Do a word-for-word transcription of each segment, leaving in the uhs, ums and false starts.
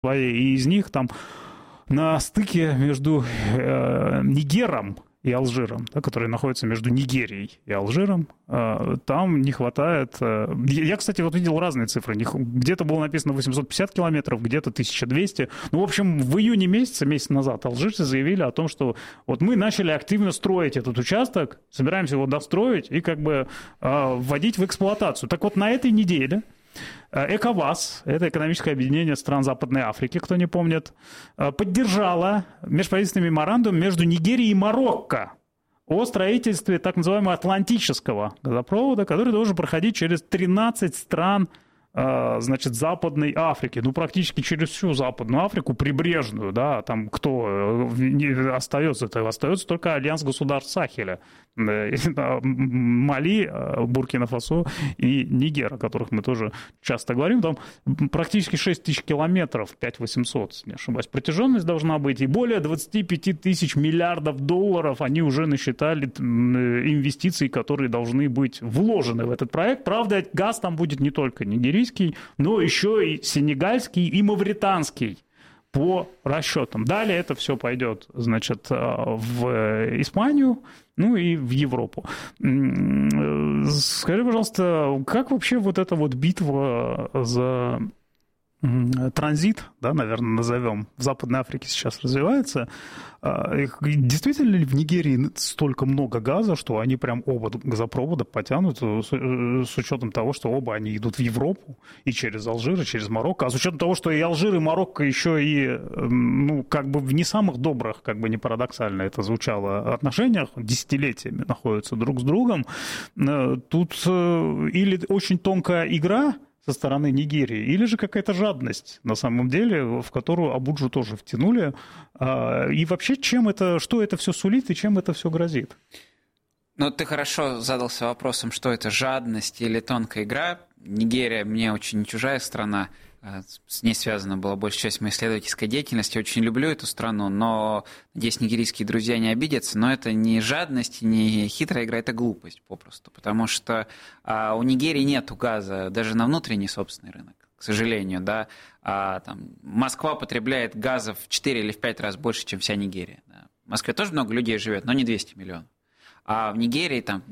и из них там на стыке между э, Нигером и Алжиром, да, который находится между Нигерией и Алжиром, э, там не хватает... Э, я, кстати, вот видел разные цифры. Где-то было написано восемьсот пятьдесят километров, где-то тысяча двести. Ну, в общем, в июне месяце, месяц назад, алжирцы заявили о том, что вот мы начали активно строить этот участок, собираемся его достроить и как бы э, вводить в эксплуатацию. Так вот, на этой неделе ЭКОВАС, это экономическое объединение стран Западной Африки, кто не помнит, поддержало межправительственный меморандум между Нигерией и Марокко о строительстве так называемого Атлантического газопровода, который должен проходить через тринадцать стран, значит, Западной Африки, ну, практически через всю Западную Африку, прибрежную, да, там кто остается? Это остается только Альянс государств Сахеля, Мали, Буркина-Фасо и Нигер, о которых мы тоже часто говорим, там практически шесть тысяч километров, пять тысяч восемьсот, если не ошибаюсь, протяженность должна быть, и более двадцать пять тысяч миллиардов долларов они уже насчитали инвестиций, которые должны быть вложены в этот проект. Правда, газ там будет не только нигерийский, но еще и сенегальский и мавританский по расчетам. Далее это все пойдет, значит, в Испанию, ну и в Европу. Скажи, пожалуйста, как вообще вот эта вот битва за транзит, да, наверное, назовем, в Западной Африке сейчас развивается? Действительно ли в Нигерии столько много газа, что они прям оба газопровода потянут, с учетом того, что оба они идут в Европу, и через Алжир, и через Марокко, а с учетом того, что и Алжир, и Марокко еще и, ну, как бы в не самых добрых, как бы не парадоксально это звучало, отношениях, десятилетиями находятся друг с другом, тут или очень тонкая игра со стороны Нигерии, или же какая-то жадность, на самом деле, в которую Абуджу тоже втянули. И вообще, чем это, что это все сулит и чем это все грозит? Ну, ты хорошо задался вопросом, что это жадность или тонкая игра. Нигерия мне очень не чужая страна. С ней связана была большая часть моей исследовательской деятельности. Я очень люблю эту страну, но, надеюсь, нигерийские друзья не обидятся, но это не жадность, не хитрая игра, это глупость попросту, потому что а, у Нигерии нет газа даже на внутренний собственный рынок, к сожалению, да. А, там, Москва потребляет газа в четыре или в пять раз больше, чем вся Нигерия. Да. В Москве тоже много людей живет, но не двести миллионов. А в Нигерии там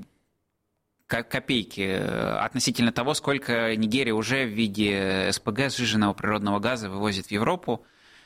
копейки относительно того, сколько Нигерия уже в виде СПГ, сжиженного природного газа, вывозит в Европу.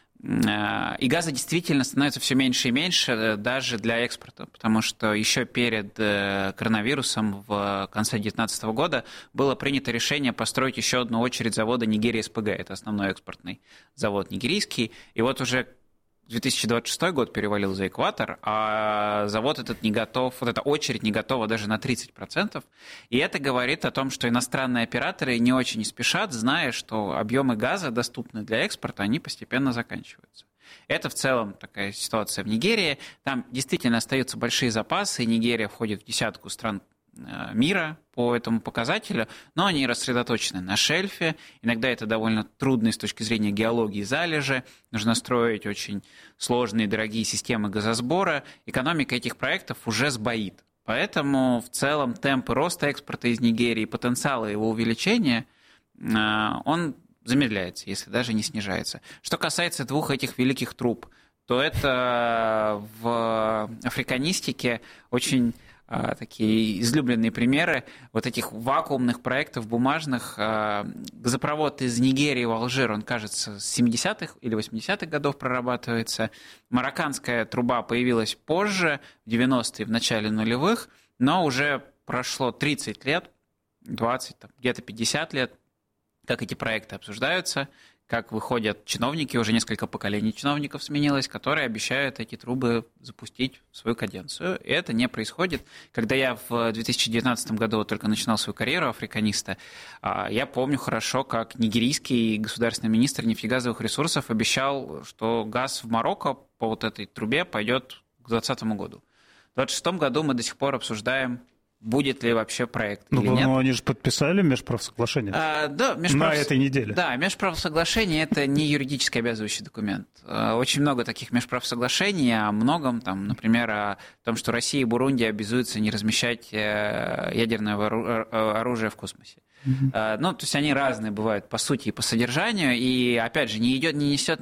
И газа действительно становится все меньше и меньше даже для экспорта, потому что еще перед коронавирусом в конце две тысячи девятнадцатого года было принято решение построить еще одну очередь завода Нигерия СПГ. Это основной экспортный завод нигерийский. И вот уже две тысячи двадцать шестой год перевалил за экватор, а завод этот не готов, вот эта очередь не готова даже на тридцать процентов. И это говорит о том, что иностранные операторы не очень спешат, зная, что объемы газа, доступные для экспорта, они постепенно заканчиваются. Это в целом такая ситуация в Нигерии. Там действительно остаются большие запасы, и Нигерия входит в десятку стран мира по этому показателю, но они рассредоточены на шельфе. Иногда это довольно трудные с точки зрения геологии залежи. Нужно строить очень сложные дорогие системы газосбора. Экономика этих проектов уже сбоит. Поэтому в целом темпы роста экспорта из Нигерии, потенциал его увеличения, он замедляется, если даже не снижается. Что касается двух этих великих труб, то это в африканистике очень такие излюбленные примеры вот этих вакуумных проектов бумажных. Газопровод из Нигерии в Алжир, он, кажется, с семидесятых или восьмидесятых годов прорабатывается. Марокканская труба появилась позже, в девяностые, в начале нулевых, но уже прошло тридцать лет, двадцать, где-то пятьдесят лет, как эти проекты обсуждаются, как выходят чиновники, уже несколько поколений чиновников сменилось, которые обещают эти трубы запустить в свою каденцию. И это не происходит. Когда я в две тысячи девятнадцатом году только начинал свою карьеру африканиста, я помню хорошо, как нигерийский государственный министр нефтегазовых ресурсов обещал, что газ в Марокко по вот этой трубе пойдет к двадцатому году. В двадцать шестом году мы до сих пор обсуждаем, будет ли вообще проект ну, или нет. Ну, они же подписали межправсоглашение а, да, межправ... на этой неделе. Да, межправсоглашение – это не юридически обязывающий документ. Очень много таких межправсоглашений о многом, там, например, о том, что Россия и Бурунди обязуются не размещать ядерное оружие в космосе. Mm-hmm. Ну, то есть они разные бывают по сути и по содержанию, и, опять же, не идет, не несет